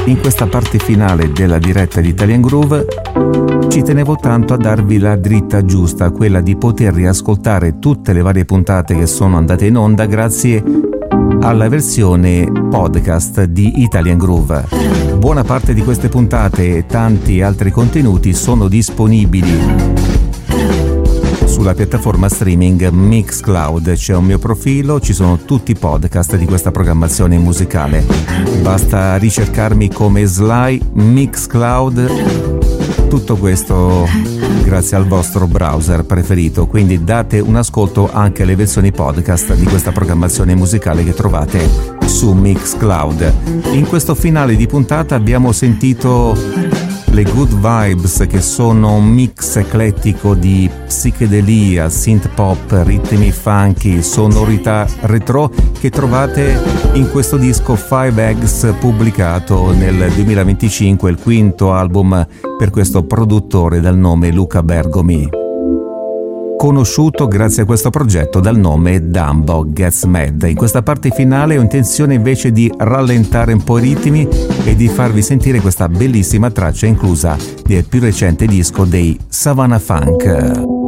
In questa parte finale della diretta di Italian Groove ci tenevo tanto a darvi la dritta giusta, quella di poter riascoltare tutte le varie puntate che sono andate in onda grazie alla versione podcast di Italian Groove. Buona parte di queste puntate e tanti altri contenuti sono disponibili sulla piattaforma streaming Mixcloud. C'è un mio profilo, ci sono tutti i podcast di questa programmazione musicale. Basta ricercarmi come Sly Mixcloud. Tutto questo grazie al vostro browser preferito, quindi date un ascolto anche alle versioni podcast di questa programmazione musicale che trovate su Mixcloud. In questo finale di puntata abbiamo sentito le Good Vibes, che sono un mix eclettico di psichedelia, synth pop, ritmi funky, sonorità retro che trovate in questo disco Five Eggs pubblicato nel 2025, il quinto album per questo produttore dal nome Luca Bergomi, conosciuto grazie a questo progetto dal nome Dumbo Gets Mad. In questa parte finale ho intenzione invece di rallentare un po' i ritmi e di farvi sentire questa bellissima traccia inclusa del più recente disco dei Savannah Funk.